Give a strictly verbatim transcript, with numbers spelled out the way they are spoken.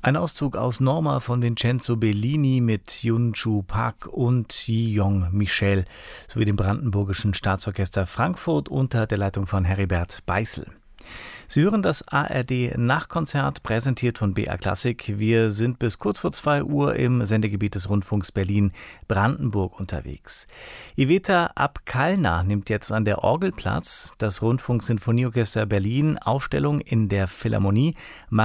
Ein Auszug aus Norma von Vincenzo Bellini mit Yun-Chu Park und Ji-Yong Michel sowie dem Brandenburgischen Staatsorchester Frankfurt unter der Leitung von Heribert Beißel. Sie hören das A R D-Nachkonzert, präsentiert von B R Klassik. Wir sind bis kurz vor zwei Uhr im Sendegebiet des Rundfunks Berlin-Brandenburg unterwegs. Iveta Abkalna nimmt jetzt an der Orgel Platz. Das Rundfunksinfonieorchester Berlin, Aufstellung in der Philharmonie.